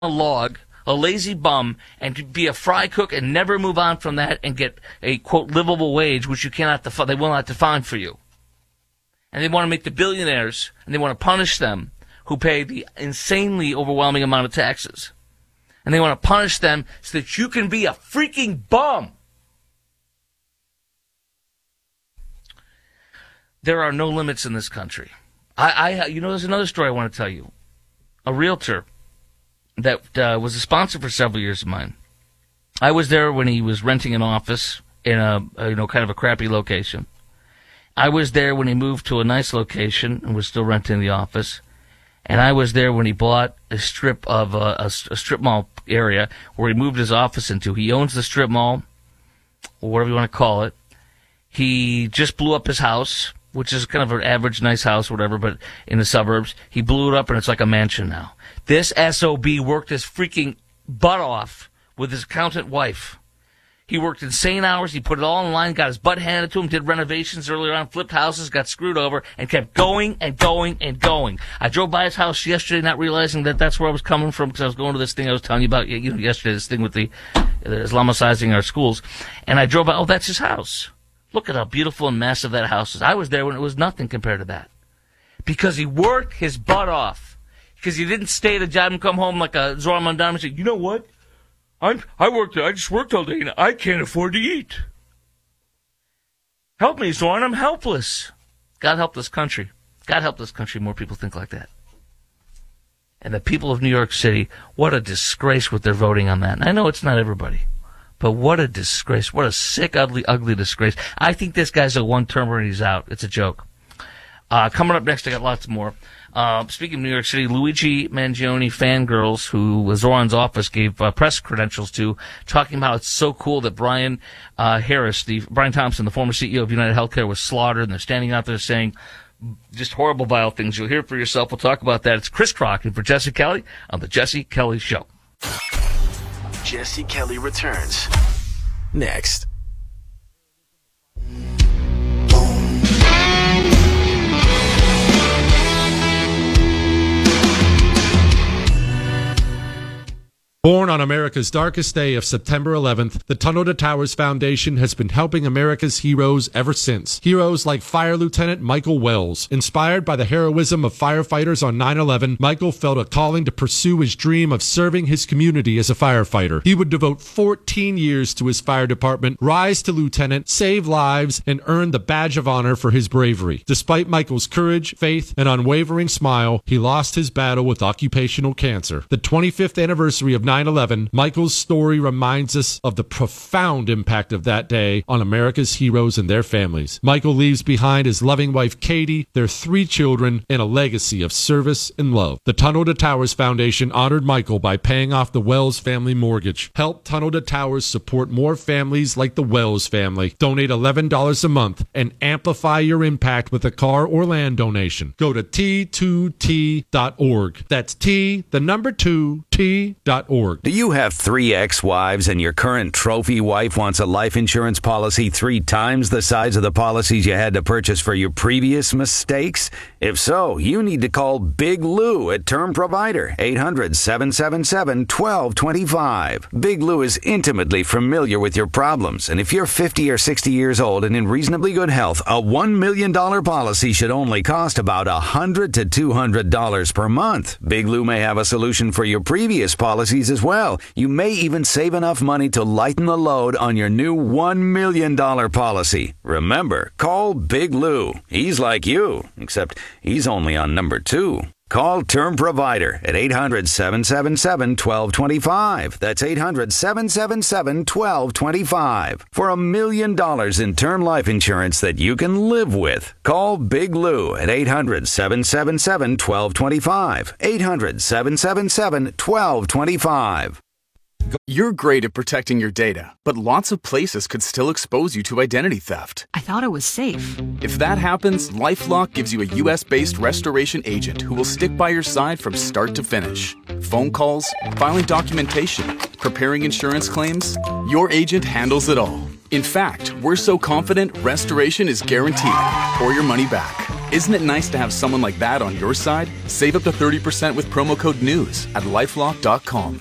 a log, a lazy bum, and to be a fry cook and never move on from that and get a, quote, livable wage, which they will not define for you. And they want to make the billionaires, and they want to punish them who pay the insanely overwhelming amount of taxes. And they want to punish them so that you can be a freaking bum. There are no limits in this country. There's another story I want to tell you. A realtor that was a sponsor for several years of mine. I was there when he was renting an office in a kind of a crappy location. I was there when he moved to a nice location and was still renting the office. And I was there when he bought a strip of a strip mall area where he moved his office into. He owns the strip mall, or whatever you want to call it. He just blew up his house, which is kind of an average nice house or whatever, but in the suburbs. He blew it up, and it's like a mansion now. This SOB worked his freaking butt off with his accountant wife. He worked insane hours. He put it all online, got his butt handed to him, did renovations earlier on, flipped houses, got screwed over, and kept going and going and going. I drove by his house yesterday, not realizing that that's where I was coming from, because I was going to this thing I was telling you about yesterday, this thing with the Islamicizing our schools. And I drove by, oh, that's his house. Look at how beautiful and massive that house is. I was there when it was nothing compared to that. Because he worked his butt off. Because he didn't stay at a job and come home like a Zoran Mondani and say, you know what? I just worked all day and I can't afford to eat. Help me, Zoran, I'm helpless. God help this country. God help this country, more people think like that. And the people of New York City, what a disgrace with their voting on that. And I know it's not everybody. But what a disgrace. What a sick, ugly, ugly disgrace. I think this guy's a one-termer and he's out. It's a joke. Coming up next, I got lots more. Speaking of New York City, Luigi Mangione fangirls, who Zoran's office gave press credentials to, talking about how it's so cool that Brian Thompson, the former CEO of United Healthcare, was slaughtered, and they're standing out there saying just horrible, vile things. You'll hear it for yourself. We'll talk about that. It's Chris Crockett for Jesse Kelly on The Jesse Kelly Show. Jesse Kelly returns next. Born on America's darkest day of September 11th, the Tunnel to Towers Foundation has been helping America's heroes ever since. Heroes like Fire Lieutenant Michael Wells. Inspired by the heroism of firefighters on 9/11, Michael felt a calling to pursue his dream of serving his community as a firefighter. He would devote 14 years to his fire department, rise to lieutenant, save lives, and earn the Badge of Honor for his bravery. Despite Michael's courage, faith, and unwavering smile, he lost his battle with occupational cancer. The 25th anniversary of 9/11, Michael's story reminds us of the profound impact of that day on America's heroes and their families. Michael leaves behind his loving wife Katie, their 3 children, and a legacy of service and love. The Tunnel to Towers Foundation honored Michael by paying off the Wells family mortgage. Help Tunnel to Towers support more families like the Wells family. Donate $11 a month and amplify your impact with a car or land donation. Go to T2T.org. That's T2T.org. Do you have 3 ex-wives and your current trophy wife wants a life insurance policy 3 times the size of the policies you had to purchase for your previous mistakes? If so, you need to call Big Lou at Term Provider, 800-777-1225. Big Lou is intimately familiar with your problems, and if you're 50 or 60 years old and in reasonably good health, a $1 million policy should only cost about $100 to $200 per month. Big Lou may have a solution for your previous policies as well. You may even save enough money to lighten the load on your new $1 million policy. Remember, call Big Lou. He's like you, except he's only on number 2. Call Term Provider at 800-777-1225. That's 800-777-1225. For $1 million in term life insurance that you can live with. Call Big Lou at 800-777-1225. 800-777-1225. You're great at protecting your data, but lots of places could still expose you to identity theft. I thought it was safe. If that happens, LifeLock gives you a U.S.-based restoration agent who will stick by your side from start to finish. Phone calls, filing documentation, preparing insurance claims, your agent handles it all. In fact, we're so confident restoration is guaranteed or your money back. Isn't it nice to have someone like that on your side? Save up to 30% with promo code NEWS at LifeLock.com.